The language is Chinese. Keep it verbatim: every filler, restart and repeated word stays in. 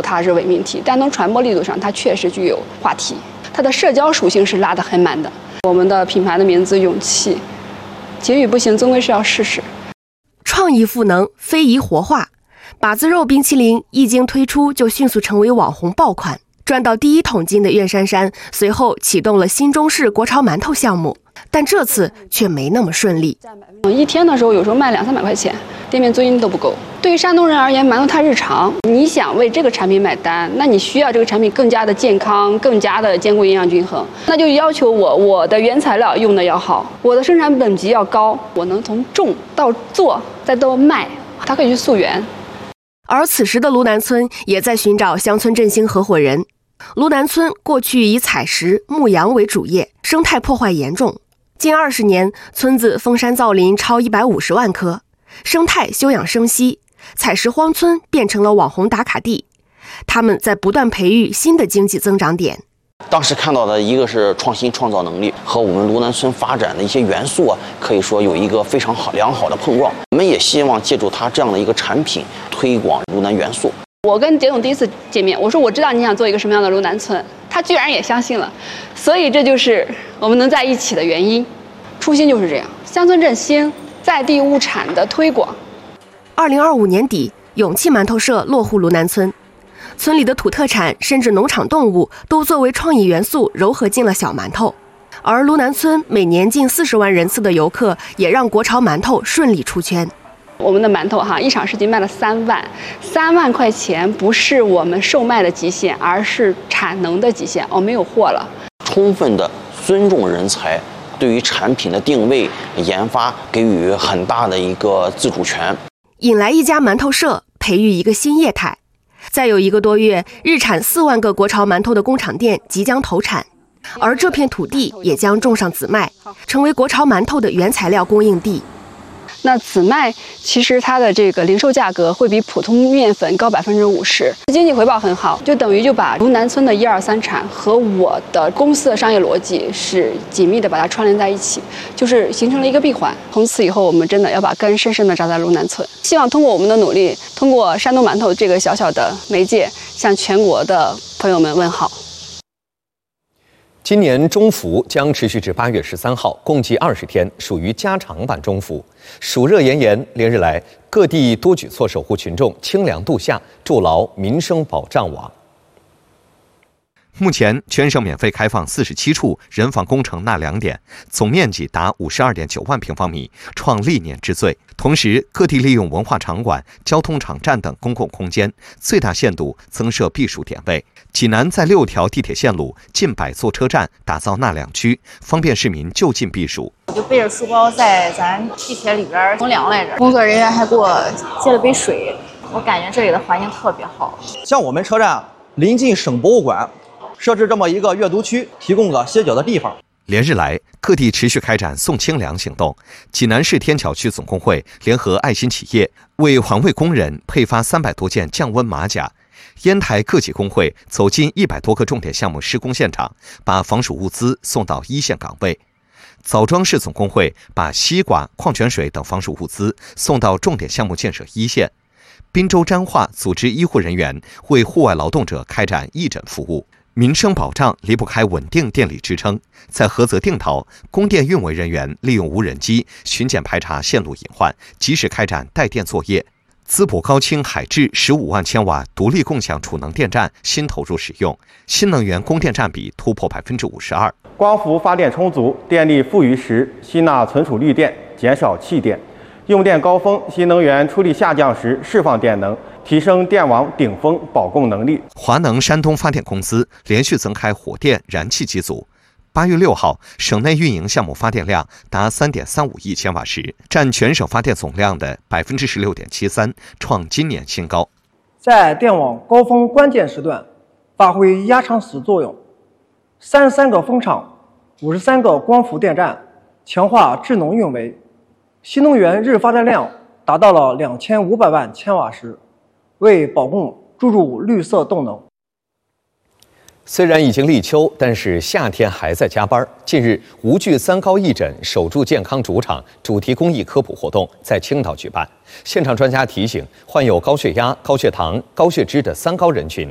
度它是伪命题，但从传播力度上，它确实具有话题。它的社交属性是拉得很满的。我们的品牌的名字勇气，结语不行，终归是要试试。 创意赋能，非遗活化，把子肉冰淇淋一经推出就迅速成为网红爆款。赚到第一桶金的苑姗姗随后启动了新中式国潮馒头项目，但这次却没那么顺利。 一天的时候有时候卖两三百块钱，店面租金都不够。对于山东人而言，馒头太日常，你想为这个产品买单，那你需要这个产品更加的健康，更加的兼顾营养均衡，那就要求我我的原材料用的要好，我的生产等级要高，我能从种到做再到卖，它可以去溯源。 而此时的芦南村也在寻找乡村振兴合伙人。芦南村过去以采石、牧羊为主业，生态破坏严重。近二十年，村子封山造林超一百五十万棵，生态休养生息，采石荒村变成了网红打卡地。他们在不断培育新的经济增长点。 当时看到的一个是创新创造能力和我们芦南村发展的一些元素啊，可以说有一个非常好良好的碰撞。我们也希望借助它这样的一个产品，推广芦南元素。 我跟杰总第一次见面，我说我知道你想做一个什么样的芦南村，他居然也相信了，所以这就是我们能在一起的原因。初心就是这样，乡村振兴，在地物产的推广。 二零二五年底，勇气馒头社落户芦南村，村里的土特产甚至农场动物都作为创意元素糅合进了小馒头。而芦南村每年近四十万人次的游客，也让国潮馒头顺利出圈。 我们的馒头哈，一场市集卖了三万，三万块钱不是我们售卖的极限，而是产能的极限。哦，没有货了。 充分的尊重人才，对于产品的定位、研发给予很大的一个自主权。 引来一家馒头社，培育一个新业态。再有一个多月，日产四万个国潮馒头的工厂店即将投产，而这片土地也将种上紫麦，成为国潮馒头的原材料供应地。 那紫麦其实它的这个零售价格会比普通面粉高百分之五十，经济回报很好，就等于就把芦南村的一二三产和我的公司的商业逻辑是紧密的把它串联在一起，就是形成了一个闭环。从此以后，我们真的要把根深深的扎在芦南村。希望通过我们的努力，通过山东馒头这个小小的媒介，向全国的朋友们问好。 今年中伏将持续至八月十三号，共计二十天，属于加长版中伏。暑热炎炎，连日来各地多举措守护群众清凉度夏，筑牢民生保障网。 目前，全省免费开放四十七处人防工程纳凉点，总面积达五十二点九万平方米，创历年之最。同时，各地利用文化场馆、交通场站等公共空间，最大限度增设避暑点位。济南在六条地铁线路、近百座车站打造纳凉区，方便市民就近避暑。 我就背着书包在咱地铁里边乘凉来着，工作人员还给我接了杯水，我感觉这里的环境特别好。 像我们车站临近省博物馆，设置这么一个阅读区，提供个歇脚的地方。 连日来，各地持续开展送清凉行动。济南市天桥区总工会联合爱心企业，为环卫工人配发三百多件降温马甲。烟台各级工会走进一百多个重点项目施工现场，把防暑物资送到一线岗位。枣庄市总工会把西瓜、矿泉水等防暑物资送到重点项目建设一线。滨州沾化组织医护人员为户外劳动者开展义诊服务。民生保障离不开稳定电力支撑。在菏泽定陶，供电运维人员利用无人机巡检排查线路隐患，及时开展带电作业。淄博高清海智十五万千瓦独立共享储能电站新投入使用，新能源供电占比突破百分之五十二。 光伏发电充足，电力富余时，吸纳存储绿电，减少弃电。用电高峰，新能源出力下降时释放电能，提升电网顶峰保供能力。 华能山东发电公司连续增开火电、燃气机组。八月六号，省内运营项目发电量达三点三五亿千瓦时，占全省发电总量的百分之十六点七三，创今年新高。 在电网高峰关键时段，发挥压舱石作用。三十三个风场，五十三个光伏电站，强化智能运维。新能源日发电量达到了两千五百万千瓦时，为保供注入绿色动能。 虽然已经立秋，但是夏天还在加班。近日，无惧三高义诊守住健康主场主题公益科普活动在青岛举办。现场专家提醒，患有高血压、高血糖、高血脂的三高人群